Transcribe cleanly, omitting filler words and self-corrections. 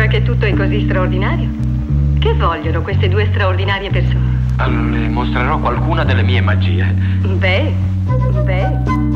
sembra che tutto è così straordinario. Che vogliono queste due straordinarie persone? Le mostrerò qualcuna delle mie magie. Beh.